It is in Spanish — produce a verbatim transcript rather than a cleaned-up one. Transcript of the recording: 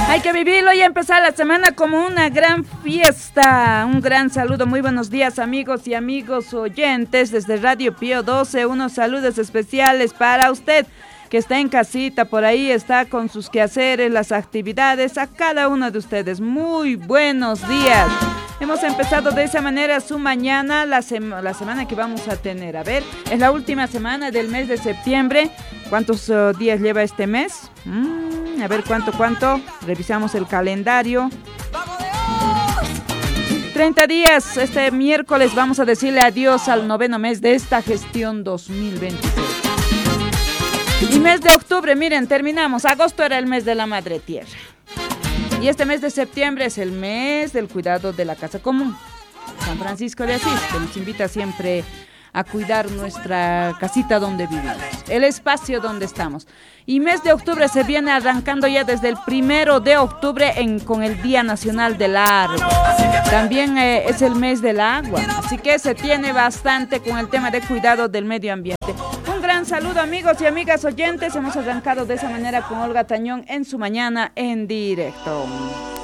Hay que vivirlo y empezar la semana como una gran fiesta. Un gran saludo, muy buenos días amigos y amigos oyentes desde Radio Pío doce. Unos saludos especiales para usted que está en casita, por ahí está con sus quehaceres, las actividades, a cada uno de ustedes. Muy buenos días. Hemos empezado de esa manera su mañana, la, sema, la semana que vamos a tener. A ver, es la última semana del mes de septiembre. ¿Cuántos uh, días lleva este mes? Mm, a ver, ¿cuánto, cuánto? Revisamos el calendario. treinta días. Este miércoles vamos a decirle adiós al noveno mes de esta gestión dos mil veintiséis. Y mes de octubre, miren, terminamos. Agosto era el mes de la Madre Tierra. Y este mes de septiembre es el mes del cuidado de la casa común. San Francisco de Asís, que nos invita siempre a cuidar nuestra casita donde vivimos, el espacio donde estamos. Y mes de octubre se viene arrancando ya desde el primero de octubre en, con el Día Nacional del Árbol. También eh, es el mes del agua, así que se tiene bastante con el tema de cuidado del medio ambiente. Un gran saludo amigos y amigas oyentes, hemos arrancado de esa manera con Olga Tañón en su mañana en directo.